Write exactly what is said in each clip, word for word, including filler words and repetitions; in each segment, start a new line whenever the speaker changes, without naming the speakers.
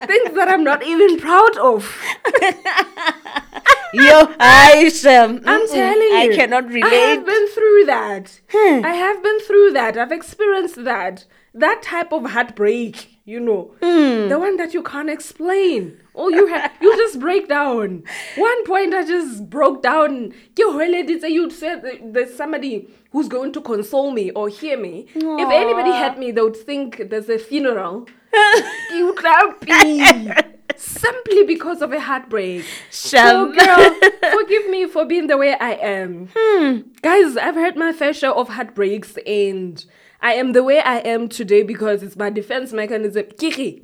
Things that I'm not even proud of.
Yo, I Shem.
I'm telling you.
I cannot relate.
I have been through that. Hmm. I have been through that. I've experienced that. That type of heartbreak, you know. Hmm. The one that you can't explain. Oh, you ha- you just break down. One point I just broke down. You'd say there's somebody who's going to console me or hear me. Aww. If anybody had me, they would think there's a funeral. You can't be. Simply because of a heartbreak. So, girl, forgive me for being the way I am. Hmm. Guys, I've had my fair share of heartbreaks, and I am the way I am today because it's my defense mechanism. You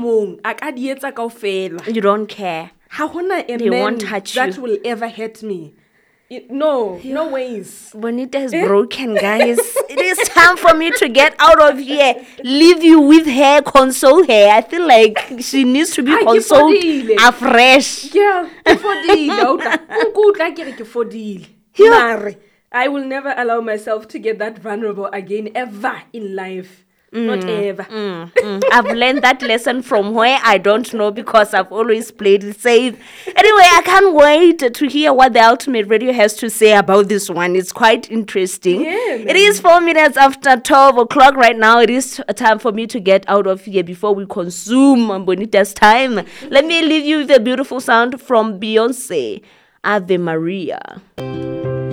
don't care.
They won't touch you. That will ever hurt me. It, no, yeah. No ways.
Bonita is eh? broken, guys. It is time for me to get out of here. Leave you with her, console her. I feel like she needs to be Ay, consoled afresh.
Yeah, yeah. I will never allow myself to get that vulnerable again, ever in life. Mm, Not ever.
Mm, mm. I've learned that lesson from where I don't know because I've always played it safe. Anyway, I can't wait to hear what the Ultimate Radio has to say about this one. It's quite interesting.
Yeah,
it is four minutes after twelve o'clock right now. It is time for me to get out of here before we consume Bonita's time. Let me leave you with a beautiful sound from Beyonce, Ave Maria.